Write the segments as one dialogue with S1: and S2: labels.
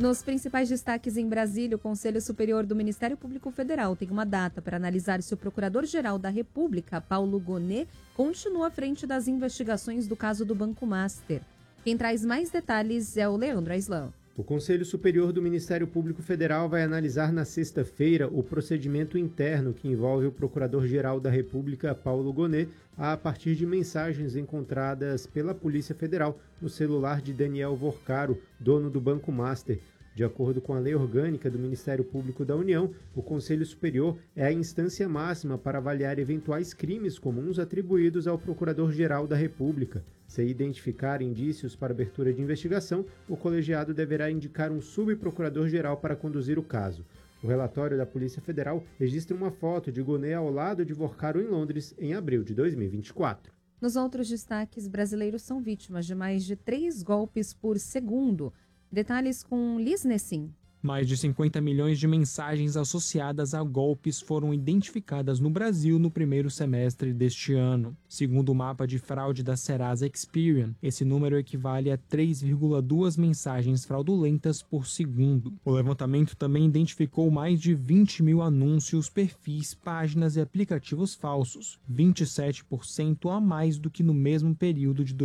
S1: Nos principais destaques em Brasília, o Conselho Superior do Ministério Público Federal tem uma data para analisar se o Procurador-Geral da República, Paulo Gonet, continua à frente das investigações do caso do Banco Master. Quem traz mais detalhes é o Leandro Aislan.
S2: O Conselho Superior do Ministério Público Federal vai analisar na sexta-feira o procedimento interno que envolve o Procurador-Geral da República, Paulo Gonet, a partir de mensagens encontradas pela Polícia Federal no celular de Daniel Vorcaro, dono do Banco Master. De acordo com a Lei Orgânica do Ministério Público da União, o Conselho Superior é a instância máxima para avaliar eventuais crimes comuns atribuídos ao Procurador-Geral da República. Se identificar indícios para abertura de investigação, o colegiado deverá indicar um subprocurador-geral para conduzir o caso. O relatório da Polícia Federal registra uma foto de Gonet ao lado de Vorcaro em Londres em abril de 2024.
S1: Nos outros destaques, brasileiros são vítimas de mais de 3 golpes por segundo. Detalhes com Liz Nessim.
S3: Mais de 50 milhões de mensagens associadas a golpes foram identificadas no Brasil no primeiro semestre deste ano. Segundo o mapa de fraude da Serasa Experian, esse número equivale a 3,2 mensagens fraudulentas por segundo. O levantamento também identificou mais de 20 mil anúncios, perfis, páginas e aplicativos falsos, 27% a mais do que no mesmo período de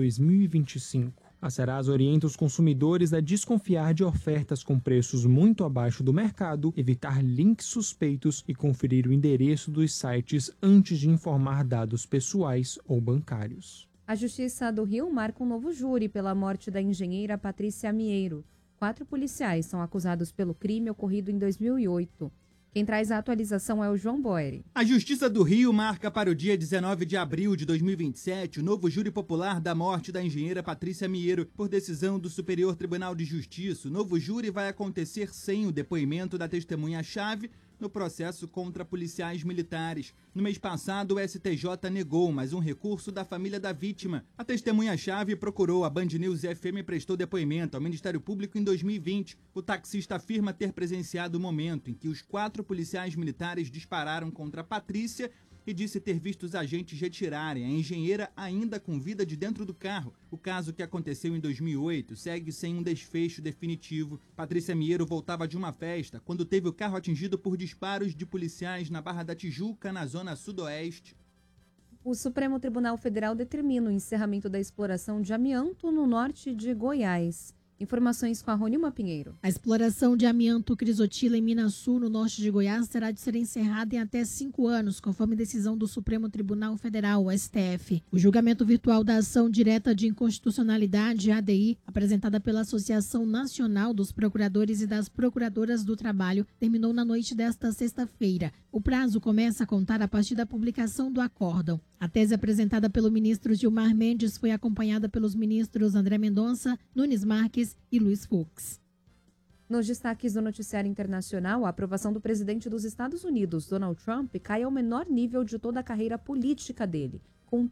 S3: 2025. A Serasa orienta os consumidores a desconfiar de ofertas com preços muito abaixo do mercado, evitar links suspeitos e conferir o endereço dos sites antes de informar dados pessoais ou bancários.
S1: A Justiça do Rio marca um novo júri pela morte da engenheira Patrícia Mieiro. 4 policiais são acusados pelo crime ocorrido em 2008. Quem traz a atualização é o João Boeri.
S4: A Justiça do Rio marca para o dia 19 de abril de 2027 o novo júri popular da morte da engenheira Patrícia Mieiro por decisão do Superior Tribunal de Justiça. O novo júri vai acontecer sem o depoimento da testemunha-chave no processo contra policiais militares. No mês passado, o STJ negou mais um recurso da família da vítima. A testemunha-chave procurou a Band News FM e prestou depoimento ao Ministério Público em 2020. O taxista afirma ter presenciado o momento em que os 4 policiais militares dispararam contra Patrícia e disse ter visto os agentes retirarem a engenheira ainda com vida de dentro do carro. O caso, que aconteceu em 2008, segue sem um desfecho definitivo. Patrícia Mieiro voltava de uma festa quando teve o carro atingido por disparos de policiais na Barra da Tijuca, na zona sudoeste.
S1: O Supremo Tribunal Federal determina o encerramento da exploração de amianto no norte de Goiás. Informações com a Ronilma Pinheiro.
S5: A exploração de amianto crisotila em Minasul, no norte de Goiás, terá de ser encerrada em até 5 anos, conforme decisão do Supremo Tribunal Federal, o STF. O julgamento virtual da ação direta de inconstitucionalidade, ADI, apresentada pela Associação Nacional dos Procuradores e das Procuradoras do Trabalho, terminou na noite desta sexta-feira. O prazo começa a contar a partir da publicação do acórdão. A tese apresentada pelo ministro Gilmar Mendes foi acompanhada pelos ministros André Mendonça, Nunes Marques e Luiz Fux.
S1: Nos destaques do noticiário internacional, a aprovação do presidente dos Estados Unidos, Donald Trump, cai ao menor nível de toda a carreira política dele, com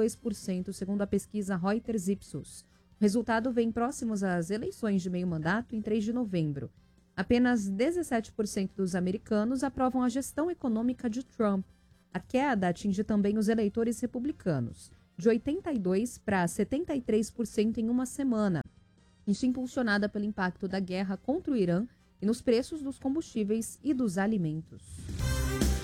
S1: 32%, segundo a pesquisa Reuters Ipsos. O resultado vem próximos às eleições de meio mandato, em 3 de novembro. Apenas 17% dos americanos aprovam a gestão econômica de Trump. A queda atinge também os eleitores republicanos, de 82% para 73% em uma semana. Isso impulsionada pelo impacto da guerra contra o Irã e nos preços dos combustíveis e dos alimentos.